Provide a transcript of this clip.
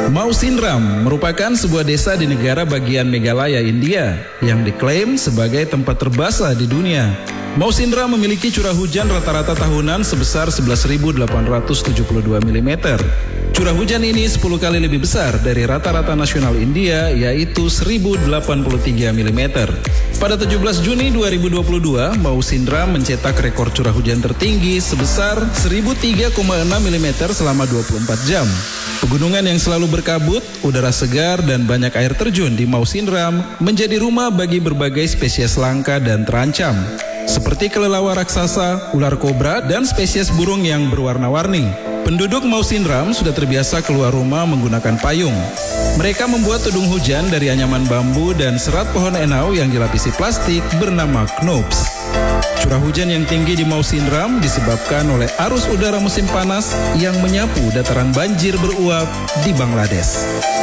Mawsynram merupakan sebuah desa di negara bagian Meghalaya, India, yang diklaim sebagai tempat terbasah di dunia. Mawsynram memiliki curah hujan rata-rata tahunan sebesar 11.872 mm. Curah hujan ini 10 kali lebih besar dari rata-rata nasional India, yaitu 1.083 mm. Pada 17 Juni 2022, Mawsynram mencetak rekor curah hujan tertinggi sebesar 1.003,6 mm selama 24 jam. Pegunungan yang selalu berkabut, udara segar, dan banyak air terjun di Mawsynram menjadi rumah bagi berbagai spesies langka dan terancam, seperti kelelawar raksasa, ular kobra, dan spesies burung yang berwarna-warni. Penduduk Mawsynram sudah terbiasa keluar rumah menggunakan payung. Mereka membuat tudung hujan dari anyaman bambu dan serat pohon enau yang dilapisi plastik bernama knoops. Curah hujan yang tinggi di Mawsynram disebabkan oleh arus udara musim panas yang menyapu dataran banjir beruap di Bangladesh.